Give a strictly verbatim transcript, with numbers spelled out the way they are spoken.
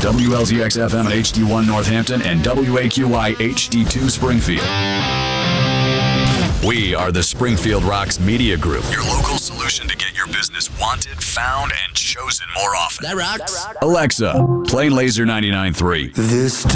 W L Z X F M H D one Northampton and W A Q Y H D two Springfield. We are the Springfield Rocks Media Group, your local solution to get your business wanted, found, and chosen more often. That rocks. Alexa, play Laser ninety-nine point three. This